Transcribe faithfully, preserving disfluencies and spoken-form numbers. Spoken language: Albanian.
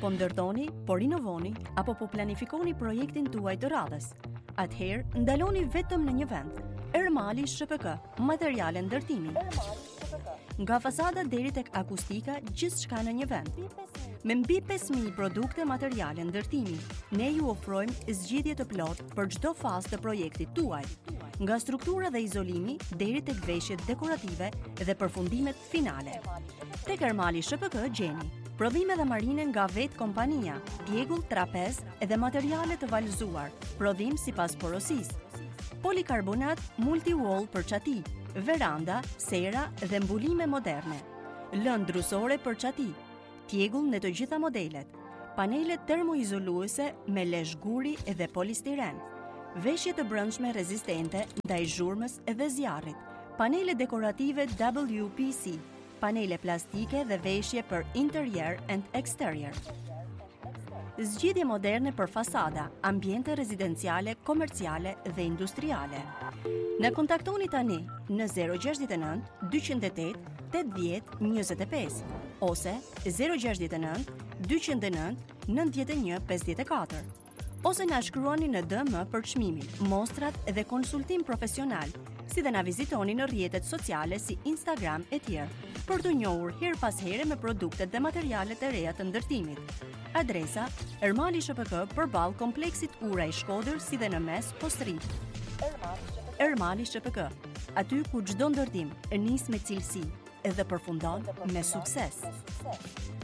Po ndërtoni, po rinovoni, apo po planifikoni projektin tuaj të radhës. Atëherë, ndaloni vetëm në një vend. Ermali S H P K, materiale ndërtimi. Nga fasada deri tek akustika, gjithçka në një vend. Me mbi pesë mijë produkte materiale ndërtimi, ne ju ofrojmë zgjidhje të plotë për çdo fazë të projektit tuaj, nga struktura dhe izolimi deri tek veshjet dekorative dhe përfundimet finale. Tek Ermali S H P K gjeni prodhime dhe marine nga vetë kompania, djegull, trapez dhe materiale të valëzuar, prodhim sipas porosisë, polikarbonat multi-wall për çati, veranda, sera dhe mbulime moderne, lëndë drusore për çati, tjegull në të gjitha modelet, panele termoizoluese me lesh guri dhe polistiren, veshje të brendshme rezistente ndaj zhurmës dhe zjarrit, panele dekorative W P C, panele plastike dhe veshje për interior and exterior. Zgjidhje moderne për fasada, ambiente rezidenciale, komerciale dhe industriale. Na kontaktoni tani në zero gjasht e nëntë dyqindë e tetë tetëdhjetë njëzet e pesë ose zero gjasht e nëntë dyqindë e nëntë nëntëdhjetë e një pesëdhjetë e katër. Ose na shkruani në D M për çmimin, mostrat dhe konsultim profesional, si dhe na vizitoni në rrjetet sociale si Instagram e tjerë, për të njohur her pas here me produktet dhe materialet e reja të ndërtimit. Adresa: Ermali S H P K përballë kompleksit Ura i Shkodër, si dhe në mes Postri. Ermali S H P K, aty ku çdo ndërtim nis me cilësi dhe përfundon me sukses.